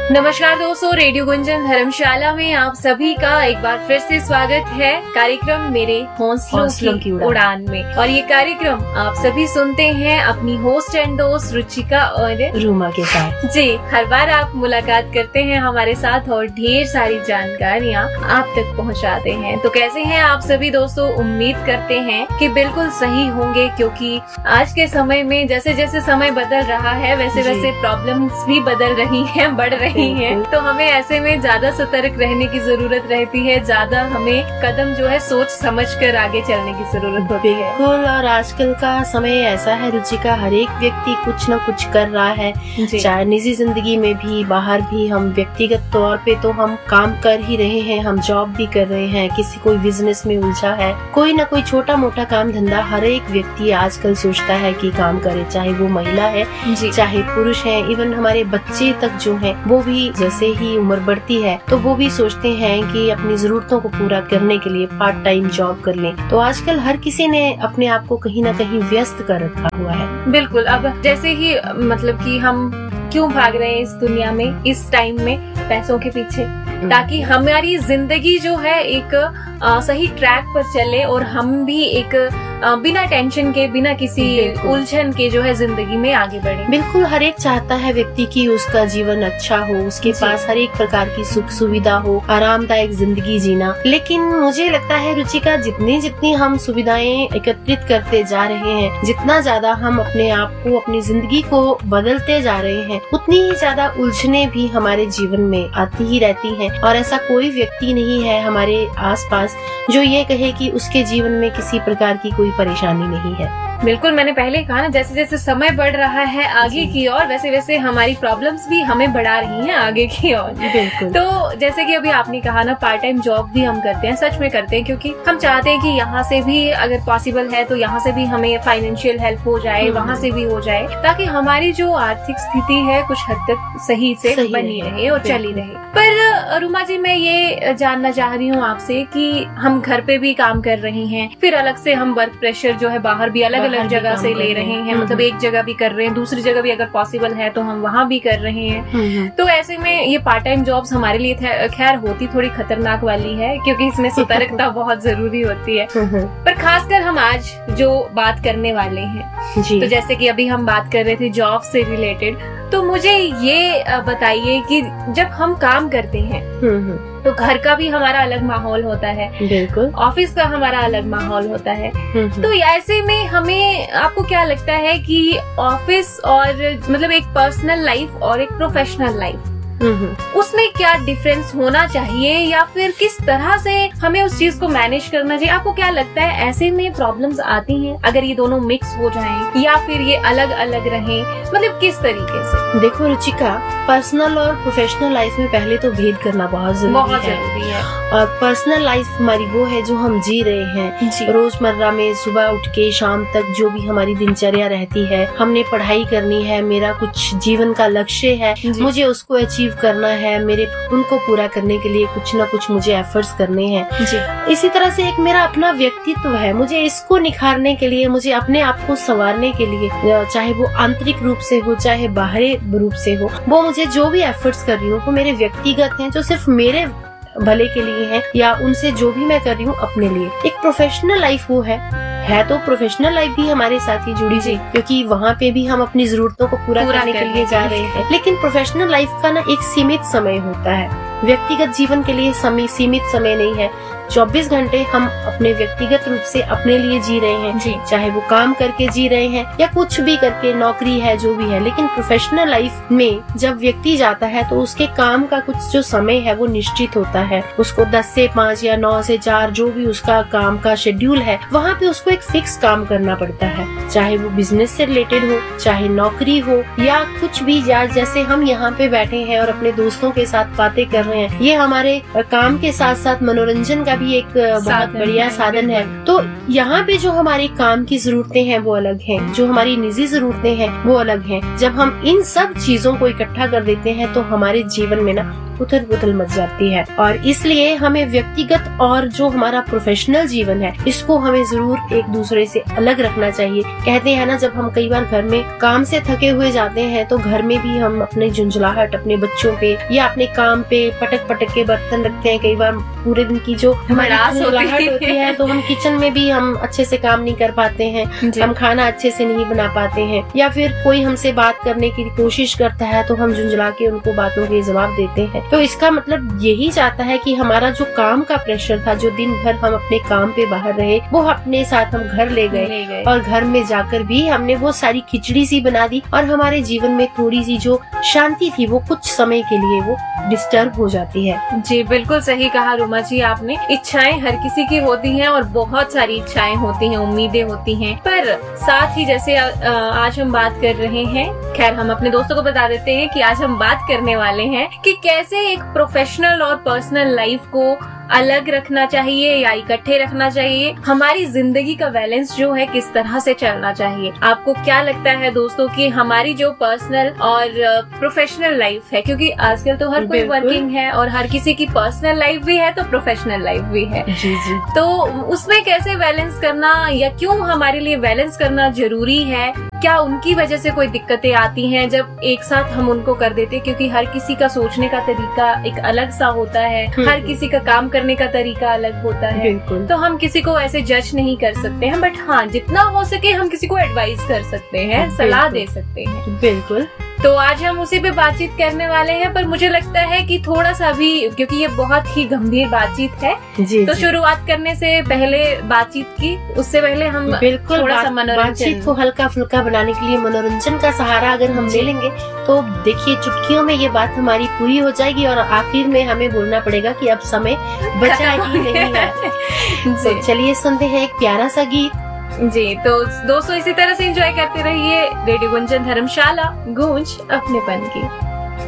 नमस्कार दोस्तों, रेडियो गुंजन धर्मशाला में आप सभी का एक बार फिर से स्वागत है कार्यक्रम मेरे हौसलों की उड़ान में। और ये कार्यक्रम आप सभी सुनते हैं अपनी होस्ट एंड दोस्त रुचिका और रूमा के साथ। जी, हर बार आप मुलाकात करते हैं हमारे साथ और ढेर सारी जानकारियाँ आप तक पहुँचाते हैं। तो कैसे हैं आप सभी दोस्तों? उम्मीद करते हैं कि बिल्कुल सही होंगे, क्योंकि आज के समय में जैसे जैसे समय बदल रहा है वैसे वैसे प्रॉब्लम्स भी बदल रही हैं, बढ़ रही हैं। तो हमें ऐसे में ज्यादा सतर्क रहने की जरूरत रहती है, ज्यादा हमें कदम जो है सोच समझ कर आगे चलने की जरूरत होती है। बिल्कुल, और आजकल का समय ऐसा है रुचिका, हर एक व्यक्ति कुछ न कुछ कर रहा है, चाहे निजी जिंदगी में भी, बाहर भी। हम व्यक्तिगत तौर पे तो हम काम कर ही रहे हैं, हम जॉब भी कर रहे हैं, किसी कोई बिजनेस में उलझा है, कोई न कोई छोटा मोटा काम धंधा हर एक व्यक्ति आजकल सोचता है कि काम करे, चाहे वो महिला है चाहे पुरुष है। इवन हमारे बच्चे तक जो है वो भी जैसे ही उम्र बढ़ती है तो वो भी सोचते हैं कि अपनी जरूरतों को पूरा करने के लिए पार्ट टाइम जॉब कर लें। तो आजकल हर किसी ने अपने आप को कहीं न कहीं व्यस्त कर रखा हुआ है। बिल्कुल, अब जैसे ही मतलब कि हम क्यों भाग रहे हैं इस दुनिया में, इस टाइम में पैसों के पीछे, ताकि हमारी जिंदगी जो है एक सही ट्रैक पर चले और हम भी एक बिना टेंशन के, बिना किसी उलझन के जो है जिंदगी में आगे बढ़े। बिल्कुल, हर एक चाहता है व्यक्ति की उसका जीवन अच्छा हो, उसके पास हर एक प्रकार की सुख सुविधा हो, आरामदायक जिंदगी जीना। लेकिन मुझे लगता है रुचिका, जितनी जितनी हम सुविधाएं एकत्रित करते जा रहे हैं, जितना ज्यादा हम अपने आप को, अपनी जिंदगी को बदलते जा रहे हैं, उतनी ही ज्यादा उलझने भी हमारे जीवन में आती ही रहती हैं। और ऐसा कोई व्यक्ति नहीं है हमारे आसपास जो ये कहे कि उसके जीवन में किसी प्रकार की कोई परेशानी नहीं है। बिल्कुल, मैंने पहले कहा ना, जैसे जैसे समय बढ़ रहा है आगे की ओर, वैसे वैसे हमारी प्रॉब्लम्स भी हमें बढ़ा रही हैं आगे की ओर। बिल्कुल। तो जैसे कि अभी आपने कहा ना, पार्ट टाइम जॉब भी हम करते हैं, सच में करते हैं, क्योंकि हम चाहते हैं कि यहाँ से भी अगर पॉसिबल है तो यहाँ से भी हमें फाइनेंशियल हेल्प हो जाए, वहाँ से भी हो जाए, ताकि हमारी जो आर्थिक स्थिति है कुछ हद तक सही से बनी रहे और चली रहे। पर रुमा जी, मैं ये जानना चाह रही हूँ आपसे कि हम घर पे भी काम कर रहे हैं, फिर अलग से हम वर्क प्रेशर जो है बाहर भी अलग अलग जगह से ले रहे हैं, मतलब एक जगह भी कर रहे हैं, दूसरी जगह भी अगर पॉसिबल है तो हम वहाँ भी कर रहे हैं। तो ऐसे में ये पार्ट टाइम जॉब्स हमारे लिए खैर होती थोड़ी खतरनाक वाली है, क्योंकि इसमें सतर्कता बहुत जरूरी होती है। पर खासकर हम आज जो बात करने वाले हैं, तो जैसे कि अभी हम बात कर रहे थे जॉब से रिलेटेड, तो मुझे ये बताइए कि जब हम काम करते हैं तो घर का भी हमारा अलग माहौल होता है, बिल्कुल, ऑफिस का हमारा अलग माहौल होता है। तो ऐसे में हमें, आपको क्या लगता है कि ऑफिस और मतलब एक पर्सनल लाइफ और एक प्रोफेशनल लाइफ, उसमें क्या डिफरेंस होना चाहिए, या फिर किस तरह से हमें उस चीज को मैनेज करना चाहिए? आपको क्या लगता है ऐसे में प्रॉब्लम्स आती हैं अगर ये दोनों मिक्स हो जाएं, या फिर ये अलग अलग रहें, मतलब किस तरीके से? देखो रुचिका, पर्सनल और प्रोफेशनल लाइफ में पहले तो भेद करना बहुत जरूरी है। और पर्सनल लाइफ हमारी वो है जो हम जी रहे हैं रोजमर्रा में, सुबह उठ के शाम तक जो भी हमारी दिनचर्या रहती है, हमने पढ़ाई करनी है, मेरा कुछ जीवन का लक्ष्य है, मुझे उसको अचीव करना है, मेरे उनको पूरा करने के लिए कुछ न कुछ मुझे एफर्ट्स करने हैं। इसी तरह से एक मेरा अपना व्यक्तित्व है, मुझे इसको निखारने के लिए, मुझे अपने आप को संवारने के लिए, चाहे वो आंतरिक रूप से हो चाहे बाहरी रूप से हो, वो मुझे जो भी एफर्ट्स कर रही हूँ वो मेरे व्यक्तिगत हैं, जो सिर्फ मेरे भले के लिए है, या उनसे जो भी मैं कर रही हूँ अपने लिए। एक प्रोफेशनल लाइफ वो है तो प्रोफेशनल लाइफ भी हमारे साथ ही जुड़ी हुई, क्योंकि वहाँ पे भी हम अपनी जरूरतों को पूरा करने के लिए जा रहे हैं। लेकिन प्रोफेशनल लाइफ का ना एक सीमित समय होता है, व्यक्तिगत जीवन के लिए सीमित समय नहीं है। 24 घंटे हम अपने व्यक्तिगत रूप से अपने लिए जी रहे हैं, चाहे वो काम करके जी रहे हैं या कुछ भी करके, नौकरी है जो भी है। लेकिन प्रोफेशनल लाइफ में जब व्यक्ति जाता है तो उसके काम का कुछ जो समय है वो निश्चित होता है। उसको 10 से 5 या 9 से 4 जो भी उसका काम का शेड्यूल है, वहाँ पे उसको एक फिक्स काम करना पड़ता है, चाहे वो बिजनेस से रिलेटेड हो, चाहे नौकरी हो या कुछ भी। जैसे हम यहाँ पे बैठे हैं और अपने दोस्तों के साथ बातें कर रहे हैं, ये हमारे काम के साथ साथ मनोरंजन का भी एक बहुत बढ़िया साधन है। तो यहाँ पे जो हमारे काम की जरूरतें हैं वो अलग हैं, जो हमारी निजी जरूरतें हैं वो अलग हैं। जब हम इन सब चीजों को इकट्ठा कर देते हैं तो हमारे जीवन में ना उथल पुथल मच जाती है। और इसलिए हमें व्यक्तिगत और जो हमारा प्रोफेशनल जीवन है इसको हमें जरूर एक दूसरे से अलग रखना चाहिए। कहते हैं ना, जब हम कई बार घर में काम से थके हुए जाते हैं तो घर में भी हम अपने झुंझलाहट अपने बच्चों पे या अपने काम पे पटक पटक के बर्तन रखते हैं। कई बार पूरे दिन की जो हमारी झुंझलाहट होती है तो हम किचन में भी हम अच्छे से काम नहीं कर पाते हैं, हम खाना अच्छे से नहीं बना पाते हैं, या फिर कोई हमसे बात करने की कोशिश करता है तो हम झुंझला के उनको बातों के जवाब देते हैं। तो इसका मतलब यही चाहता है कि हमारा जो काम का प्रेशर था, जो दिन भर हम अपने काम पे बाहर रहे, वो अपने साथ हम घर ले गए और घर में जाकर भी हमने वो सारी खिचड़ी सी बना दी और हमारे जीवन में थोड़ी सी जो शांति थी वो कुछ समय के लिए वो डिस्टर्ब हो जाती है। जी बिल्कुल सही कहा रुमा जी आपने। इच्छाएं हर किसी की होती हैं और बहुत सारी इच्छाएं होती हैं, उम्मीदें होती हैं, पर साथ ही जैसे आज हम बात कर रहे हैं, खैर हम अपने दोस्तों को बता देते हैं कि आज हम बात करने वाले हैं कि कैसे एक प्रोफेशनल और पर्सनल लाइफ को अलग रखना चाहिए या इकट्ठे रखना चाहिए। हमारी जिंदगी का बैलेंस जो है किस तरह से चलना चाहिए। आपको क्या लगता है दोस्तों कि हमारी जो पर्सनल और प्रोफेशनल लाइफ है, क्योंकि आजकल तो हर कोई वर्किंग है और हर किसी की पर्सनल लाइफ भी है तो प्रोफेशनल लाइफ भी है, जी जी, तो उसमें कैसे बैलेंस करना या क्यों हमारे लिए बैलेंस करना जरूरी है? क्या उनकी वजह से कोई दिक्कतें आती हैं जब एक साथ हम उनको कर देते? क्योंकि हर किसी का सोचने का तरीका एक अलग सा होता है, हर किसी का काम करने का तरीका अलग होता है, तो हम किसी को ऐसे जज नहीं कर सकते हैं। बट हाँ, जितना हो सके हम किसी को एडवाइस कर सकते हैं, सलाह दे सकते हैं। बिल्कुल। तो आज हम उसी पे बातचीत करने वाले हैं, पर मुझे लगता है कि थोड़ा सा भी, क्योंकि ये बहुत ही गंभीर बातचीत है, तो शुरुआत करने से पहले बातचीत की, उससे पहले हम बिल्कुल थोड़ा सा बातचीत को हल्का फुल्का बनाने के लिए मनोरंजन का सहारा अगर हम ले लेंगे तो देखिए चुटकियों में ये बात हमारी पूरी हो जाएगी और आखिर में हमें बोलना पड़ेगा कि अब समय बचा ही नहीं है। तो चलिए सुनते हैं एक प्यारा सा गीत। जी तो दोस्तों इसी तरह से एंजॉय करते रहिए रेडियो गुंजन धर्मशाला, गूंज अपनेपन की।